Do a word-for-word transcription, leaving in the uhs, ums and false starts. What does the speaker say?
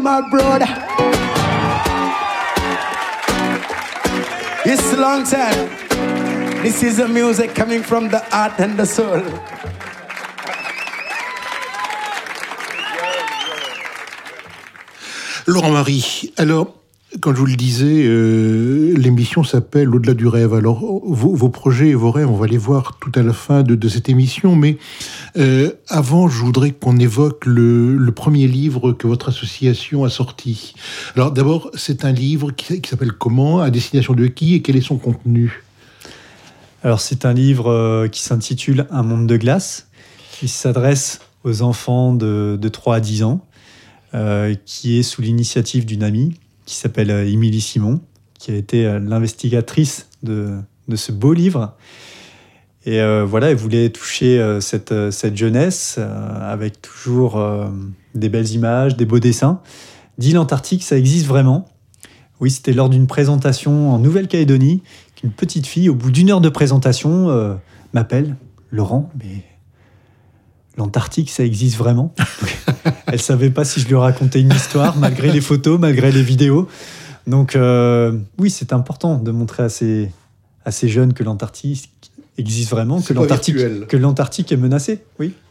My brother, it's a long time. This is the music coming from the heart and the soul. Laurent Marie, alors, quand je vous le disais, euh, l'émission s'appelle Au-delà du rêve. Alors, vos, vos projets et vos rêves, on va les voir tout à la fin de, de cette émission, mais euh, avant, je voudrais qu'on évoque le, le premier livre que votre association a sorti. Alors, d'abord, c'est un livre qui, qui s'appelle comment ? À destination de qui et quel est son contenu ? Alors, c'est un livre euh, qui s'intitule Un monde de glace. Il s'adresse aux enfants de, de trois à dix ans, euh, qui est sous l'initiative d'une amie qui s'appelle Émilie Simon, qui a été l'investigatrice de, de ce beau livre. Et euh, voilà, elle voulait toucher euh, cette, cette jeunesse euh, avec toujours euh, des belles images, des beaux dessins. Dit l'Antarctique, ça existe vraiment. Oui, c'était lors d'une présentation en Nouvelle-Calédonie qu'une petite fille, au bout d'une heure de présentation, euh, m'appelle « Laurent, mais l'Antarctique, ça existe vraiment ?» Elle ne savait pas si je lui racontais une histoire, malgré les photos, malgré les vidéos. Donc euh, oui, c'est important de montrer à ces, à ces jeunes que l'Antarctique existe vraiment, que l'Antarctique, que l'Antarctique est menacée. Oui.